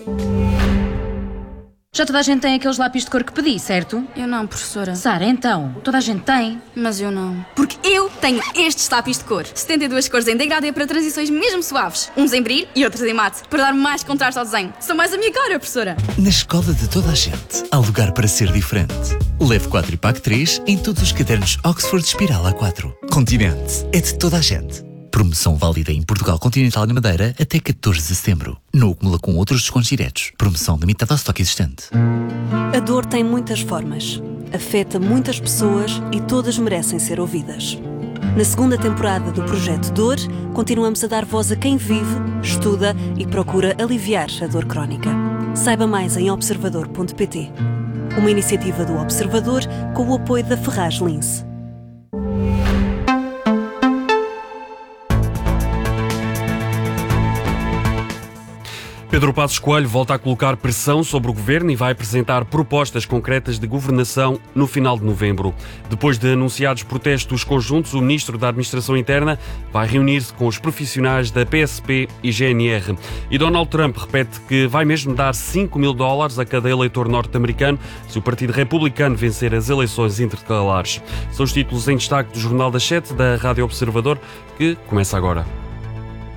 Já toda a gente tem aqueles lápis de cor que pedi, certo? Eu não, professora. Sara, então, toda a gente tem. Mas eu não. Porque eu tenho estes lápis de cor. 72 cores em degradê para transições mesmo suaves. Uns em brilho e outros em mate, para dar mais contraste ao desenho. São mais a minha cara, professora. Na escola de toda a gente, há lugar para ser diferente. Leve 4 e pague 3 em todos os cadernos Oxford Espiral A4. Continente é de toda a gente. Promoção válida em Portugal Continental e Madeira até 14 de setembro. Não acumula com outros descontos diretos. Promoção limitada ao estoque existente. A dor tem muitas formas. Afeta muitas pessoas e todas merecem ser ouvidas. Na segunda temporada do Projeto Dor, continuamos a dar voz a quem vive, estuda e procura aliviar a dor crónica. Saiba mais em observador.pt. Uma iniciativa do Observador com o apoio da Ferraz Lince. Pedro Passos Coelho volta a colocar pressão sobre o governo e vai apresentar propostas concretas de governação no final de novembro. Depois de anunciados protestos conjuntos, o ministro da Administração Interna vai reunir-se com os profissionais da PSP e GNR. E Donald Trump repete que vai mesmo dar $5.000 a cada eleitor norte-americano se o Partido Republicano vencer as eleições intercalares. São os títulos em destaque do Jornal das 7 da Rádio Observador, que começa agora.